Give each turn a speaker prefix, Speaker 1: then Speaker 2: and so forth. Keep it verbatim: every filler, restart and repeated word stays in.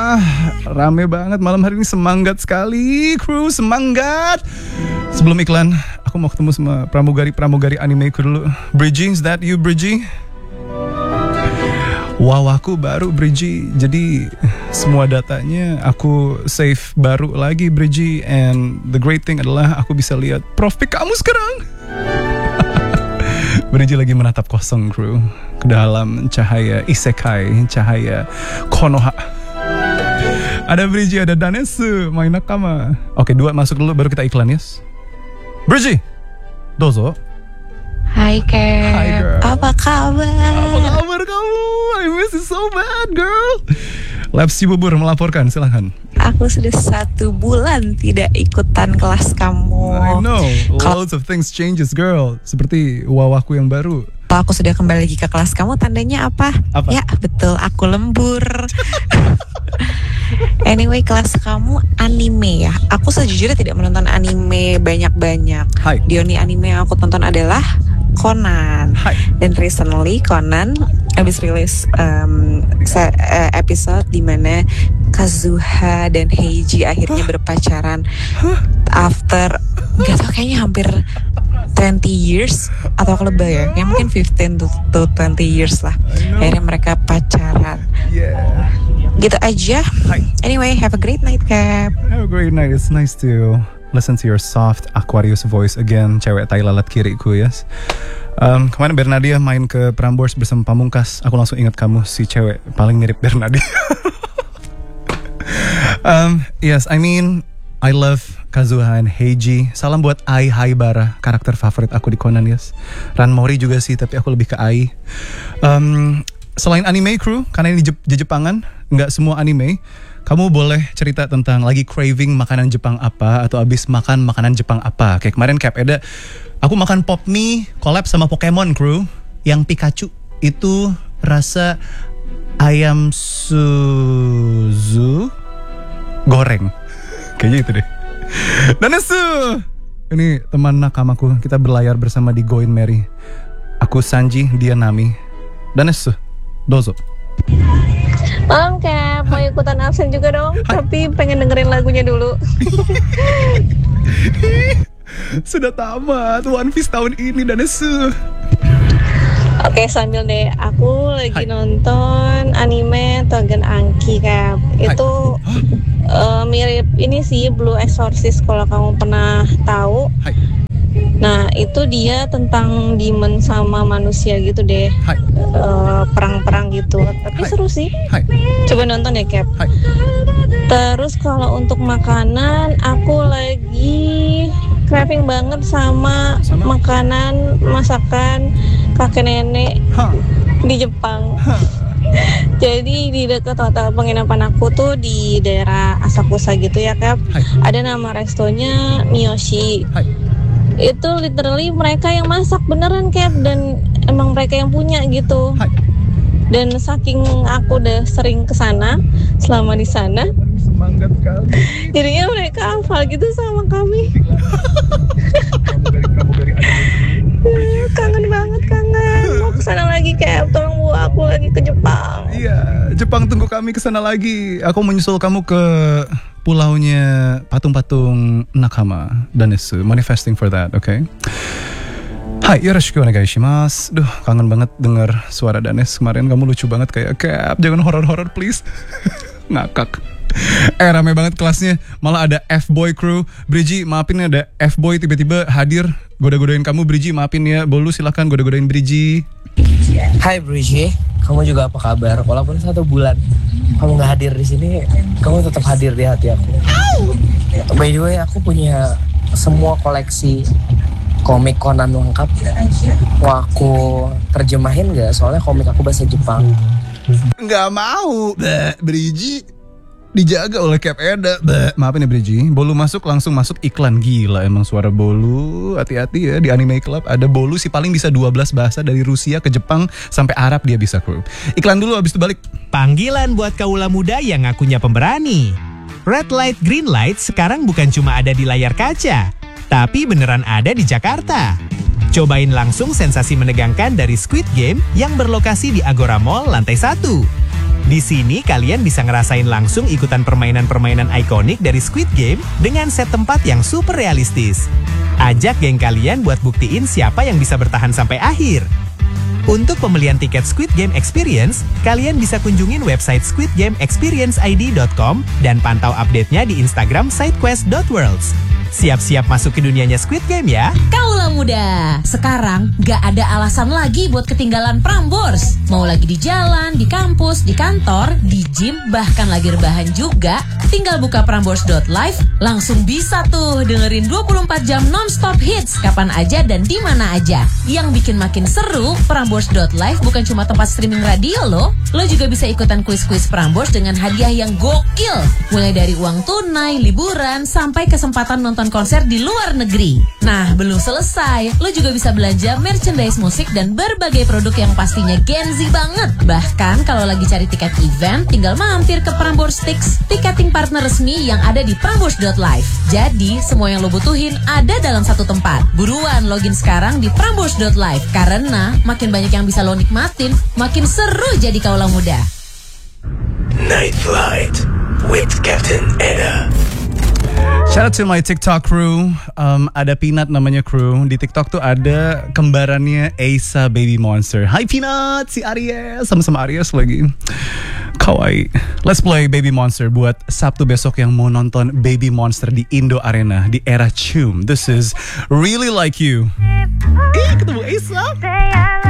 Speaker 1: Wah, rame banget malam hari ini, semangat sekali kru, semangat. Sebelum iklan, aku mau ketemu sama pramugari-pramugari animeku dulu. Bridgie, is that you Bridgie? Wow, aku baru Bridgie, jadi semua datanya aku save baru lagi Bridgie. And the great thing adalah aku bisa lihat profil kamu sekarang. Bridgie lagi menatap kosong kru, ke dalam cahaya isekai, cahaya Konoha. Ada Bridgie, ada Danesu, main nakama. Oke, dua masuk dulu baru kita iklan, yes. Bridgie, dozo.
Speaker 2: Hai Cap,
Speaker 1: Hi, girl.
Speaker 2: apa kabar?
Speaker 1: Apa kabar kamu? I miss you so bad, girl. Labs Cibubur melaporkan, silahkan.
Speaker 2: Aku sudah satu bulan tidak ikutan kelas kamu.
Speaker 1: I know,
Speaker 2: Kalo-
Speaker 1: loads of things changes, girl. Seperti wawaku yang baru.
Speaker 2: Kalau aku sudah kembali lagi ke kelas kamu, tandanya apa?
Speaker 1: Apa?
Speaker 2: Ya betul, aku lembur. Anyway, kelas kamu anime ya. Aku sejujurnya tidak menonton anime banyak-banyak.
Speaker 1: Hai.
Speaker 2: The only anime yang aku tonton adalah Conan.
Speaker 1: Hai.
Speaker 2: Dan recently Conan habis rilis um, se- uh, episode di mana Kazuha dan Heiji akhirnya berpacaran after gak tau kayaknya hampir twenty years atau lebih ya, kayak mungkin fifteen to twenty years lah. Akhirnya mereka pacaran.
Speaker 1: Yeah.
Speaker 2: Gitu aja.
Speaker 1: Hai.
Speaker 2: Anyway, have a great night, Cap.
Speaker 1: Have a great night. It's nice to listen to your soft Aquarius voice again, cewek tai lalat kiriku, yes. Um, kemarin Bernadia main ke Prambors bersama Pamungkas. Aku langsung ingat kamu, si cewek paling mirip Bernadia. um, yes, I mean, I love Kazuha and Heiji. Salam buat Ai Haibara, karakter favorit aku di Conan, yes. Ranmori juga sih, tapi aku lebih ke Ai. Um, selain anime crew, karena ini Jep- Jepangan, nggak semua anime. Kamu boleh cerita tentang lagi craving makanan Jepang apa, atau abis makan makanan Jepang apa. Kayak kemarin Cap Eda, aku makan pop mie collab sama Pokemon crew, yang Pikachu itu rasa ayam suzu goreng. Kayaknya itu deh. Danesu, ini teman nakamaku, kita berlayar bersama di Going Merry. Aku Sanji, dia Nami. Danesu, dozo.
Speaker 3: Malam Cap, mau ikutan absen juga dong.
Speaker 1: Hai.
Speaker 3: Tapi pengen dengerin lagunya dulu.
Speaker 1: Sudah tamat One Piece tahun ini, Danesu.
Speaker 3: Oke, sambil deh, aku lagi
Speaker 1: Hai.
Speaker 3: nonton anime Tougen Anki Cap. Itu eh, mirip ini sih Blue Exorcist kalau kamu pernah tahu.
Speaker 1: Hai.
Speaker 3: Nah, itu dia tentang demon sama manusia gitu deh.
Speaker 1: Hai.
Speaker 3: Eh, perang-perang gitu. Tapi
Speaker 1: Hai.
Speaker 3: seru sih.
Speaker 1: Hai.
Speaker 3: Coba nonton ya, Cap.
Speaker 1: Hai.
Speaker 3: Terus kalau untuk makanan, aku lagi craving banget sama,
Speaker 1: Sama?
Speaker 3: makanan masakan kakek nenek
Speaker 1: Hah.
Speaker 3: di Jepang.
Speaker 1: Hah.
Speaker 3: Jadi di dekat hotel penginapan aku tuh di daerah Asakusa gitu ya, Cap.
Speaker 1: Hai.
Speaker 3: Ada nama restonya Miyoshi.
Speaker 1: Hai.
Speaker 3: Itu literally mereka yang masak beneran, Cap, dan emang mereka yang punya gitu.
Speaker 1: Hai.
Speaker 3: Dan saking aku udah sering kesana selama di sana,
Speaker 1: Semangat kali.
Speaker 3: jadinya mereka hafal gitu sama kami.
Speaker 1: Pramugari-pramugari anime.
Speaker 3: Kangen banget, kangen. Mau kesana lagi, Cap. Tolong bawa aku lagi ke Jepang.
Speaker 1: Iya, Jepang tunggu kami kesana lagi. Aku menyusul kamu ke pulaunya patung-patung nakama, Danesu. Manifesting for that, oke? Okay? Hai, yoroshiku onegaishimasu. Duh, kangen banget denger suara Danes kemarin. Kamu lucu banget kayak Cap. Jangan horor-horor please. Ngakak. Eh, rame banget kelasnya. Malah ada F-boy crew. Bridgie, maafin ya, ada F-boy tiba-tiba hadir goda-godain kamu. Bridgie, maafin ya. Bolu silakan goda-godain Bridgie.
Speaker 4: Hai Bridgie, kamu juga apa kabar? Walaupun satu bulan kamu nggak hadir di sini, kamu tetap hadir di hati aku. By the way, aku punya semua koleksi komik Conan lengkap. Mau aku terjemahin nggak? Soalnya komik aku bahasa Jepang.
Speaker 1: Nggak mau. Bleh, Bridgie dijaga oleh Cap Eda. Bleh. Maafin ya Bridgie. Bolu masuk langsung masuk iklan. Gila emang suara Bolu. Hati-hati ya di Anime Club. Ada Bolu sih paling bisa dua belas bahasa, dari Rusia ke Jepang sampai Arab dia bisa kru. Iklan dulu abis itu balik.
Speaker 5: Panggilan buat kaula muda yang ngakunya pemberani. Red Light Green Light sekarang bukan cuma ada di layar kaca, tapi beneran ada di Jakarta. Cobain langsung sensasi menegangkan dari Squid Game yang berlokasi di Agora Mall lantai satu. Di sini kalian bisa ngerasain langsung ikutan permainan-permainan ikonik dari Squid Game dengan set tempat yang super realistis. Ajak geng kalian buat buktiin siapa yang bisa bertahan sampai akhir. Untuk pembelian tiket Squid Game Experience, kalian bisa kunjungin website squid game experience i d dot com dan pantau update-nya di Instagram sidequest dot worlds. Siap-siap masuk ke dunianya Squid Game ya.
Speaker 6: Kaulah muda, sekarang gak ada alasan lagi buat ketinggalan Prambors. Mau lagi di jalan, di kampus, di kantor, di gym, bahkan lagi rebahan juga, tinggal buka prambors dot live, langsung bisa tuh dengerin dua puluh empat jam non-stop hits kapan aja dan di mana aja. Yang bikin makin seru, prambors dot live bukan cuma tempat streaming radio loh. Lo juga bisa ikutan kuis-kuis Prambors dengan hadiah yang gokil. Mulai dari uang tunai, liburan, sampai kesempatan nonton konser di luar negeri. Nah, belum selesai. Lo juga bisa belanja merchandise musik dan berbagai produk yang pastinya Gen Z banget. Bahkan kalau lagi cari tiket event, tinggal mampir ke Prambors Tix, tiketing partner resmi yang ada di prambors dot live. Jadi, semua yang lo butuhin ada dalam satu tempat. Buruan login sekarang di prambors dot live karena makin banyak yang bisa lo nikmatin, makin seru jadi kaulah muda.
Speaker 7: Night Flight with Captain Eda.
Speaker 1: Shout out to my TikTok crew. Um, ada Peanut namanya crew. Di TikTok tuh ada kembarannya Asa Baby Monster. Hai Peanut, si Aries. Sama-sama Aries lagi. Kawaii. Let's play Baby Monster buat Sabtu besok yang mau nonton Baby Monster di Indo Arena di era Chum. This is Really Like You. Ih, ketemu Asa.